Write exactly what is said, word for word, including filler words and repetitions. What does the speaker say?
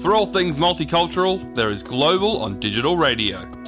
For all things multicultural, there is Global on Digital Radio.